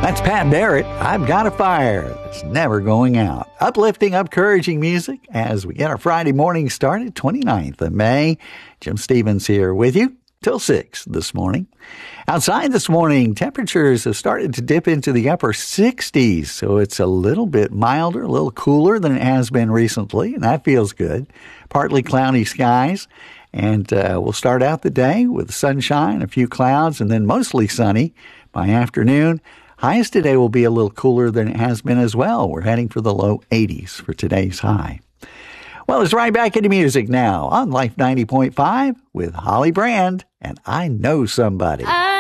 That's Pat Barrett. I've got a fire that's never going out. Uplifting, encouraging music as we get our Friday morning started, 29th of May. Jim Stevens here with you till 6 this morning. Outside this morning, temperatures have started to dip into the upper 60s, so it's a little bit milder, a little cooler than it has been recently, and that feels good. Partly cloudy skies, and we'll start out the day with sunshine, a few clouds, and then mostly sunny by afternoon. Highest today will be a little cooler than it has been as well. We're heading for the low 80s for today's high. Well, it's right back into music now on Life 90.5 with Holly Brand and I Know Somebody.